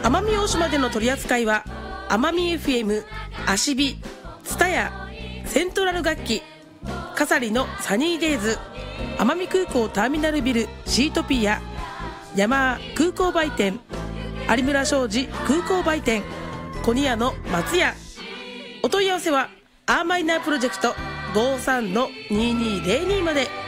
奄美大島での取り扱いは奄美 FM、アシビ、ツタヤ、セントラル楽器、カサリのサニーデイズ、奄美空港ターミナルビルシートピア、ヤマー空港売店、有村商事空港売店、コニアの松屋。お問い合わせはアーマイナープロジェクト 53-2202 まで。